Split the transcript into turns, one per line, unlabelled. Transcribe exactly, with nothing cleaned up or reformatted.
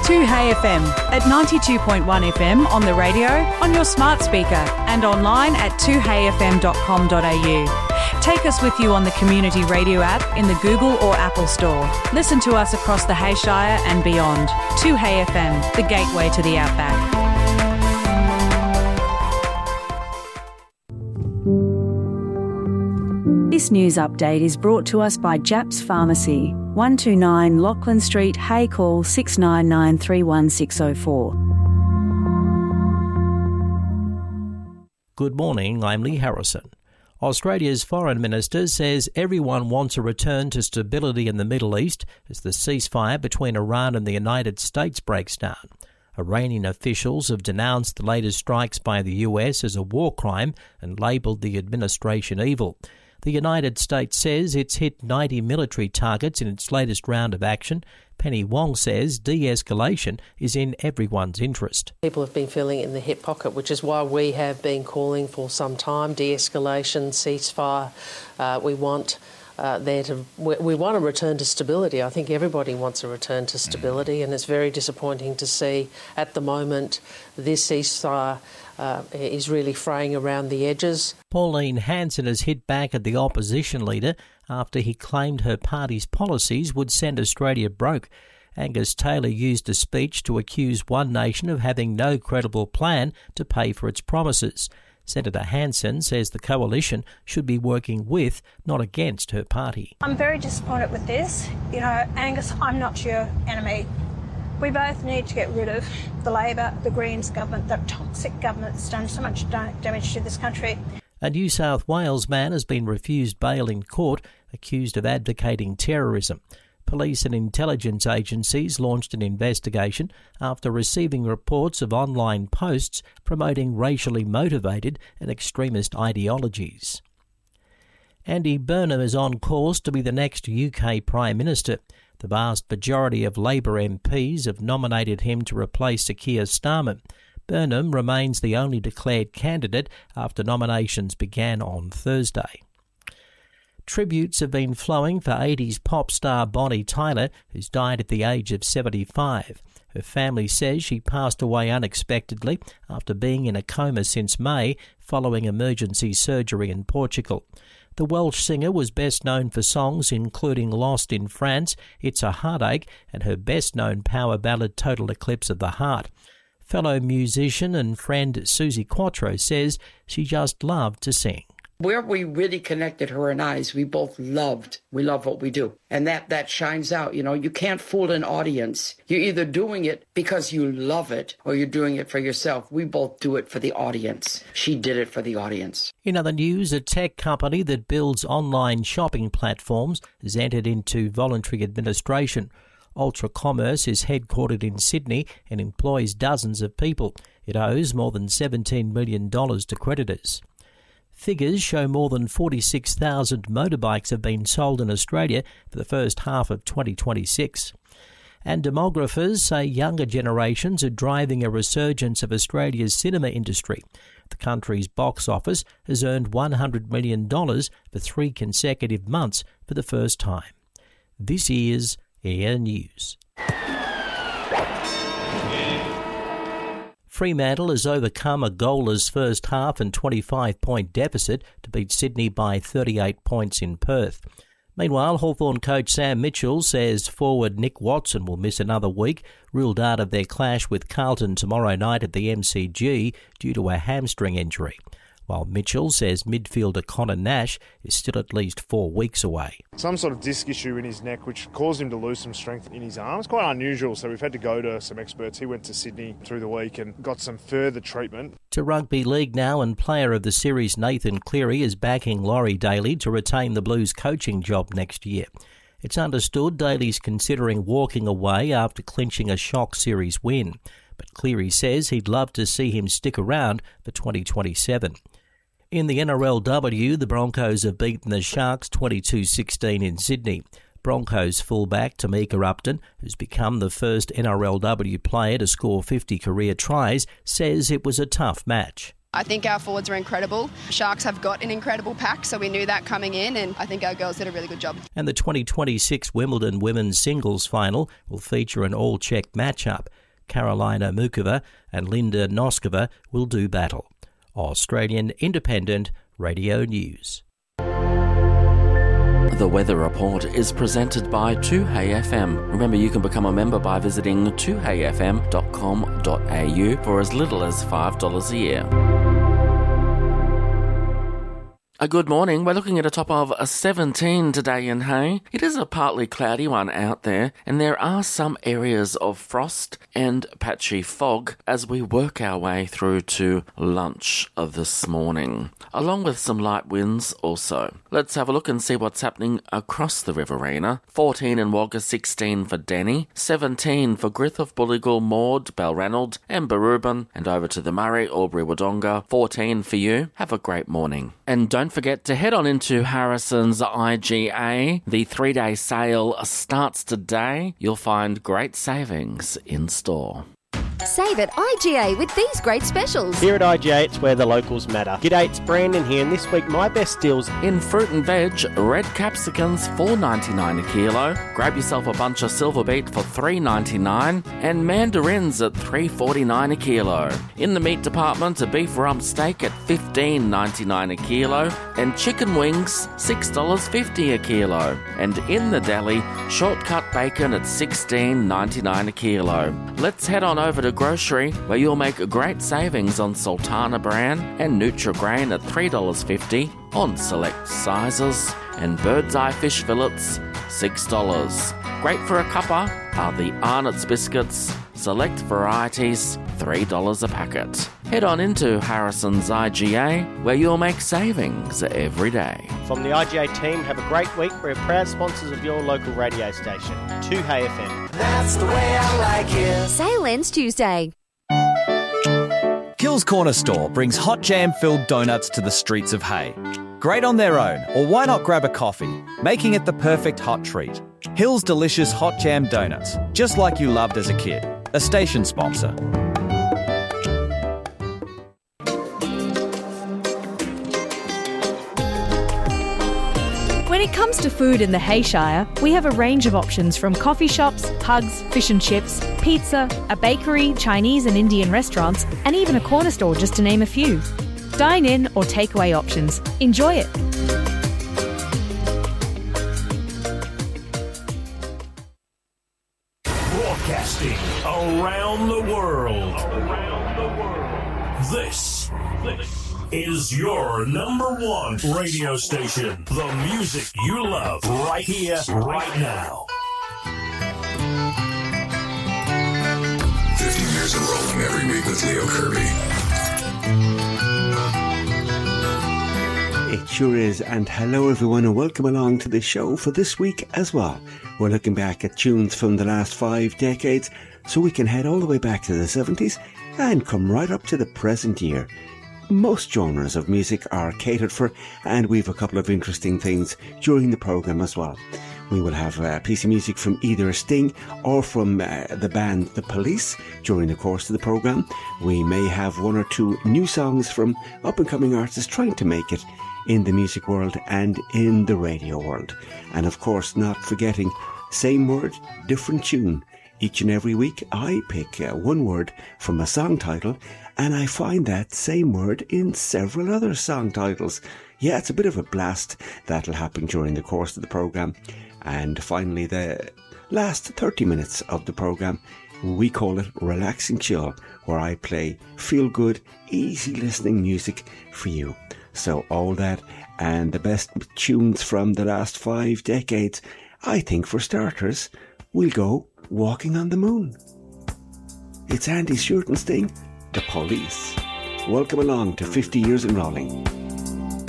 two Hey F M at ninety-two point one F M on the radio, on your smart speaker and online at two hey f m dot com dot a u. Take us with you on the Community Radio app in the Google or Apple Store. Listen to us across the Hayshire and beyond. two Hey F M, the gateway to the outback. This news update is brought to us by Japs Pharmacy, one two nine Lachlan Street, Hay, call six nine nine three one six zero four.
Good morning, I'm Lee Harrison. Australia's Foreign Minister says everyone wants a return to stability in the Middle East as the ceasefire between Iran and the United States breaks down. Iranian officials have denounced the latest strikes by the U S as a war crime and labelled the administration evil. The United States says it's hit ninety military targets in its latest round of action. Penny Wong says de-escalation is in everyone's interest.
People have been feeling it in the hip pocket, which is why we have been calling for some time de-escalation, ceasefire. Uh, we want uh, there to we, we want a return to stability. I think everybody wants a return to stability, and it's very disappointing to see at the moment this ceasefire Uh, is really fraying around the edges.
Pauline Hanson has hit back at the opposition leader after he claimed her party's policies would send Australia broke. Angus Taylor used a speech to accuse One Nation of having no credible plan to pay for its promises. Senator Hanson says the coalition should be working with, not against, her party.
I'm very disappointed with this. You know, Angus, I'm not your enemy. We both need to get rid of the Labor, the Greens government, the toxic government that's done so much damage to this country.
A New South Wales man has been refused bail in court, accused of advocating terrorism. Police and intelligence agencies launched an investigation after receiving reports of online posts promoting racially motivated and extremist ideologies. Andy Burnham is on course to be the next U K Prime Minister. The vast majority of Labor M Ps have nominated him to replace Sir Keir Starmer. Burnham remains the only declared candidate after nominations began on Thursday. Tributes have been flowing for eighties pop star Bonnie Tyler, who's died at the age of seventy-five. Her family says she passed away unexpectedly after being in a coma since May following emergency surgery in Portugal. The Welsh singer was best known for songs including Lost in France, It's a Heartache, and her best-known power ballad Total Eclipse of the Heart. Fellow musician and friend Susie Quattro says she just loved to sing.
Where we really connected, her and I, is we both loved, we love what we do. And that, that shines out. You know, you can't fool an audience. You're either doing it because you love it or you're doing it for yourself. We both do it for the audience. She did it for the audience.
In other news, a tech company that builds online shopping platforms has entered into voluntary administration. Ultra Commerce is headquartered in Sydney and employs dozens of people. It owes more than seventeen million dollars to creditors. Figures show more than forty-six thousand motorbikes have been sold in Australia for the first half of twenty twenty-six. And demographers say younger generations are driving a resurgence of Australia's cinema industry. The country's box office has earned one hundred million dollars for three consecutive months for the first time. This is Air News. Fremantle has overcome a goalless first half and twenty-five point deficit to beat Sydney by thirty-eight points in Perth. Meanwhile, Hawthorn coach Sam Mitchell says forward Nick Watson will miss another week, ruled out of their clash with Carlton tomorrow night at the M C G due to a hamstring injury. While Mitchell says midfielder Connor Nash is still at least four weeks away.
Some sort of disc issue in his neck which caused him to lose some strength in his arms. Quite unusual, so we've had to go to some experts. He went to Sydney through the week and got some further treatment.
To rugby league now, and player of the series Nathan Cleary is backing Laurie Daly to retain the Blues coaching job next year. It's understood Daly's considering walking away after clinching a shock series win, but Cleary says he'd love to see him stick around for twenty twenty-seven. In the N R L W, the Broncos have beaten the Sharks twenty-two sixteen in Sydney. Broncos fullback Tamika Upton, who's become the first N R L W player to score fifty career tries, says it was a tough match.
I think our forwards are incredible. Sharks have got an incredible pack, so we knew that coming in, and I think our girls did a really good job.
And the twenty twenty-six Wimbledon Women's Singles Final will feature an all-Czech matchup. Karolina Mukova and Linda Noskova will do battle. Australian Independent Radio News.
The Weather Report is presented by two Hey F M. Remember, you can become a member by visiting two hey f m dot com dot a u for as little as five dollars a year. A good morning. We're looking at a top of a seventeen today in Hay. It is a partly cloudy one out there, and there are some areas of frost and patchy fog as we work our way through to lunch of this morning, along with some light winds also. Let's have a look and see what's happening across the Riverina. fourteen in Wagga, sixteen for Denny, seventeen for Griffith, Bulligal, Maud, Balranald and Barubin, and over to the Murray, Albury, Wodonga, fourteen for you. Have a great morning. And don't forget to head on into Harrison's I G A. The three-day sale starts today. You'll find great savings in store.
Save at I G A with these great specials.
Here at I G A, it's where the locals matter. G'day, it's Brandon here, and this week my best deals
in fruit and veg. Red capsicums four ninety-nine a kilo. Grab yourself a bunch of silver beet for three ninety-nine, and mandarins at three forty-nine a kilo. In the meat department, a beef rump steak at fifteen ninety-nine a kilo, and chicken wings six dollars fifty a kilo. And in the deli, shortcut bacon at sixteen ninety-nine a kilo. Let's head on over to Grocery, where you'll make great savings on Sultana bran and Nutri-Grain at three dollars fifty on select sizes, and Bird's Eye fish fillets six dollars. Great for a cuppa are the Arnott's biscuits, select varieties three dollars a packet. Head on into Harrison's I G A, where you'll make savings every day.
From the I G A team, have a great week. We're proud sponsors of your local radio station, two Hey F M.
That's the way I like it.
Sale ends Tuesday.
Kills Corner Store brings hot jam-filled donuts to the streets of Hay. Great on their own, or why not grab a coffee, making it the perfect hot treat. Hill's delicious hot jam donuts, just like you loved as a kid. A station sponsor.
When it comes to food in the Hayshire, we have a range of options from coffee shops, pugs, fish and chips, pizza, a bakery, Chinese and Indian restaurants, and even a corner store, just to name a few. Dine in or takeaway options. Enjoy it.
Broadcasting around the world. Around the world. This, this is your number one radio station. The music you love right here, right now.
fifty years of rolling every week with Leo Kirby.
It sure is, and hello everyone and welcome along to the show for this week as well. We're looking back at tunes from the last five decades, so we can head all the way back to the seventies and come right up to the present year. Most genres of music are catered for, and we've a couple of interesting things during the programme as well. We will have a piece of music from either Sting or from uh, the band The Police during the course of the programme. We may have one or two new songs from up-and-coming artists trying to make it in the music world and in the radio world. And of course, not forgetting, same word, different tune. Each and every week I pick uh, one word from a song title, and I find that same word in several other song titles. Yeah, it's a bit of a blast. That'll happen during the course of the programme. And finally, the last thirty minutes of the programme, we call it Relax and Chill, where I play feel-good, easy listening music for you. So all that and the best tunes from the last five decades, I think for starters, we'll go Walking on the Moon. It's Andy Stewart and Sting, The Police. Welcome along to fifty years in Rolling.